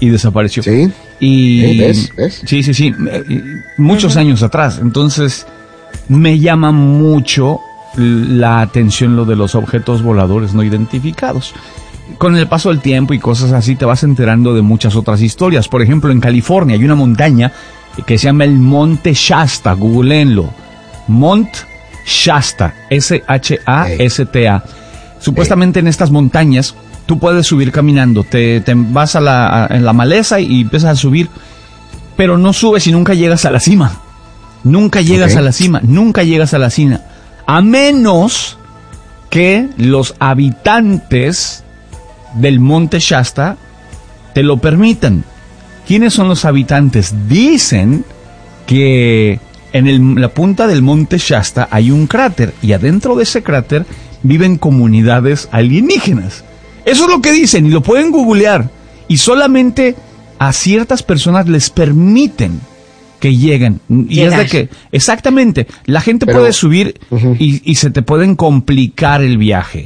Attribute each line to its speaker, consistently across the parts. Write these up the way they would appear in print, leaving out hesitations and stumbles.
Speaker 1: y desapareció.
Speaker 2: Sí.
Speaker 1: Y
Speaker 2: ¿Ves?
Speaker 1: Sí. Muchos años atrás. Entonces, me llama mucho la atención lo de los objetos voladores no identificados. Con el paso del tiempo y cosas así, te vas enterando de muchas otras historias. Por ejemplo, en California hay una montaña que se llama el Monte Shasta. Googleenlo. Monte Shasta. S-H-A-S-T-A. Supuestamente en estas montañas tú puedes subir caminando, te vas en la maleza y empiezas a subir, pero no subes y nunca llegas a la cima. Nunca llegas a la cima, a menos que los habitantes del Monte Shasta te lo permitan. ¿Quiénes son los habitantes? Dicen que en la punta del Monte Shasta hay un cráter y adentro de ese cráter viven comunidades alienígenas. Eso es lo que dicen y lo pueden googlear. Y solamente a ciertas personas les permiten que lleguen. Y es de que, exactamente, la gente puede subir y se te pueden complicar el viaje.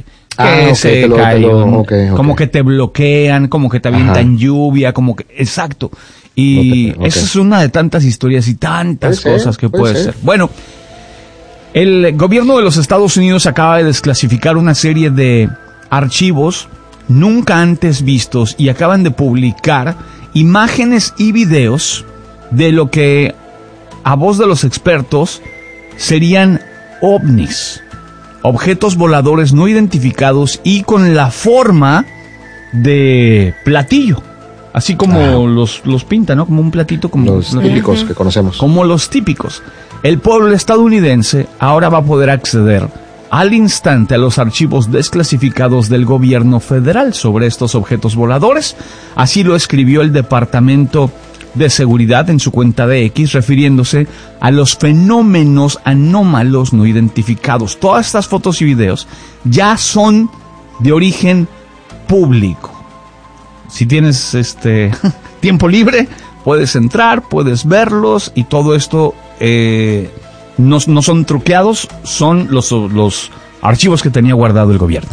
Speaker 1: Como que te bloquean, como que te avientan lluvia, como que... Exacto. Y esa es una de tantas historias y tantas cosas que puede ser. Bueno, el gobierno de los Estados Unidos acaba de desclasificar una serie de archivos nunca antes vistos y acaban de publicar imágenes y videos de lo que, a voz de los expertos, serían ovnis, objetos voladores no identificados y con la forma de platillo, así como los pintan, ¿no? Como un platito, como
Speaker 2: los típicos que conocemos.
Speaker 1: Como los típicos. El pueblo estadounidense ahora va a poder acceder al instante a los archivos desclasificados del gobierno federal sobre estos objetos voladores. Así lo escribió el Departamento de Seguridad en su cuenta de X, refiriéndose a los fenómenos anómalos no identificados. Todas estas fotos y videos ya son de origen público. Si tienes tiempo libre, puedes entrar, puedes verlos y todo esto no son truqueados, son los archivos que tenía guardado el gobierno.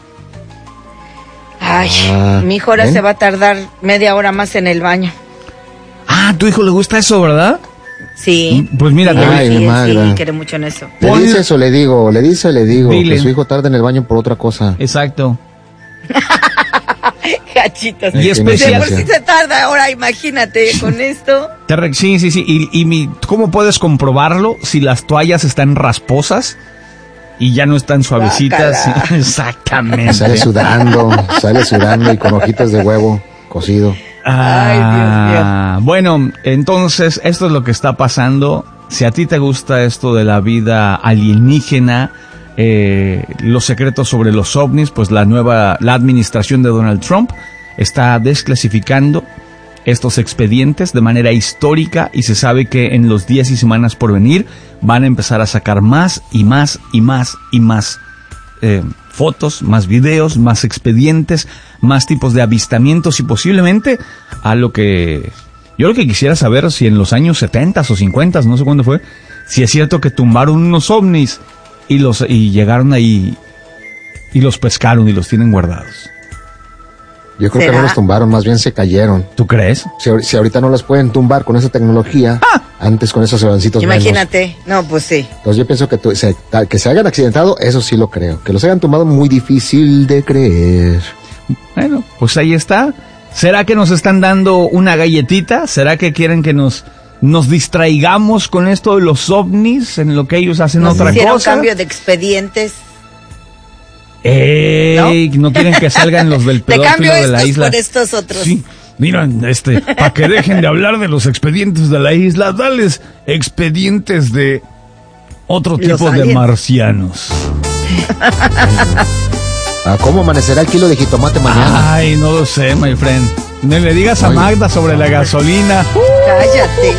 Speaker 3: Ay, mi hijo ahora se va a tardar media hora más en el baño.
Speaker 1: Ah, ¿tu hijo le gusta eso, verdad?
Speaker 3: Sí.
Speaker 1: Pues mira,
Speaker 3: sí, quiere mucho en eso.
Speaker 2: Le dice eso, le digo, dile. Que su hijo tarda en el baño por otra cosa.
Speaker 1: Exacto.
Speaker 3: Gachitos.
Speaker 1: Y especial.
Speaker 3: Por si se tarda ahora, imagínate con esto.
Speaker 1: Sí. Y ¿cómo puedes comprobarlo si las toallas están rasposas y ya no están suavecitas?
Speaker 3: Bácala.
Speaker 1: Exactamente.
Speaker 2: Sale sudando y con ojitos de huevo cocido.
Speaker 3: Ay, Dios mío.
Speaker 1: Bueno, entonces esto es lo que está pasando. Si a ti te gusta esto de la vida alienígena, los secretos sobre los ovnis, pues la administración de Donald Trump está desclasificando estos expedientes de manera histórica y se sabe que en los días y semanas por venir van a empezar a sacar más y más fotos, más videos, más expedientes, más tipos de avistamientos y posiblemente a lo que... Yo lo que quisiera saber si en los años 70 o 50, no sé cuándo fue, si es cierto que tumbaron unos ovnis y llegaron ahí y los pescaron y los tienen guardados.
Speaker 2: Yo creo que no los tumbaron, más bien se cayeron.
Speaker 1: ¿Tú crees?
Speaker 2: Si ahorita no los pueden tumbar con esa tecnología, antes con esos avancitos.
Speaker 3: Imagínate, no, pues sí.
Speaker 2: Entonces yo pienso que se hayan accidentado, eso sí lo creo. Que los hayan tumbado, muy difícil de creer.
Speaker 1: Bueno, pues ahí está. ¿Será que nos están dando una galletita? ¿Será que quieren que nos distraigamos con esto de los ovnis en lo que ellos hacen otra cosa?
Speaker 3: Un cambio de expedientes.
Speaker 1: ¿No quieren que salgan los del pedófilo de la isla?
Speaker 3: Por estos otros.
Speaker 1: Sí, mira, para que dejen de hablar de los expedientes de la isla, dales expedientes de otro tipo de marcianos.
Speaker 2: ¿Cómo amanecerá el kilo de jitomate mañana?
Speaker 1: Ay, no lo sé, my friend. No le digas a Magda sobre la gasolina.
Speaker 3: Cállate.